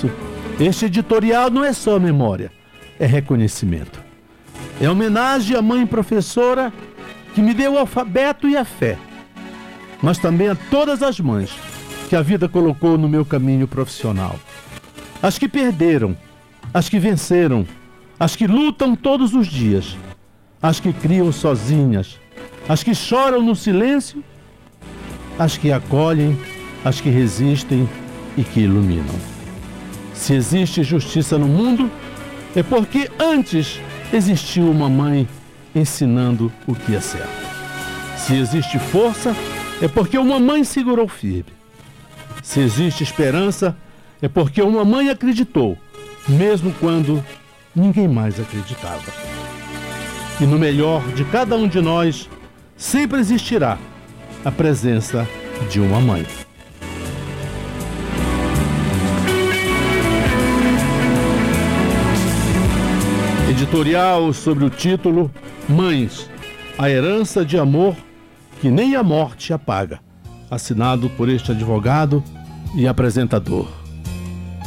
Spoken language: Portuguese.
isso, este editorial não é só memória, é reconhecimento. É homenagem à mãe professora que me deu o alfabeto e a fé, mas também a todas as mães que a vida colocou no meu caminho profissional. As que perderam, as que venceram, as que lutam todos os dias, as que criam sozinhas, as que choram no silêncio, as que acolhem, as que resistem e que iluminam. Se existe justiça no mundo, é porque antes existiu uma mãe ensinando o que é certo. Se existe força, é porque uma mãe segurou firme. Se existe esperança, é porque uma mãe acreditou, mesmo quando ninguém mais acreditava. E no melhor de cada um de nós, sempre existirá a presença de uma mãe. Editorial sobre o título Mães, a herança de amor que nem a morte apaga. Assinado por este advogado e apresentador.